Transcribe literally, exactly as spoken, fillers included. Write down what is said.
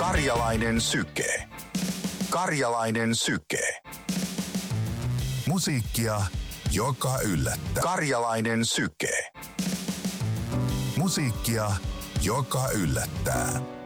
Karjalainen syke. Karjalainen syke. Musiikkia, joka yllättää. Karjalainen syke. Musiikkia, joka yllättää.